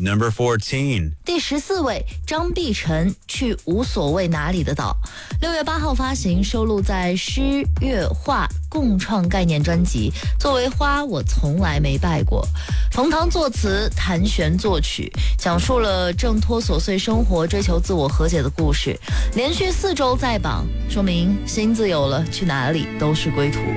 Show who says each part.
Speaker 1: Number 14.
Speaker 2: 第14位，张碧晨去无所谓哪里的岛，6月8号发行，收录在诗乐画共创概念专辑。作为花，我从来没拜过。冯唐作词，谭旋作曲，讲述了挣脱琐碎生活、追求自我和解的故事。连续4周在榜，说明心自由了，去哪里都是归途。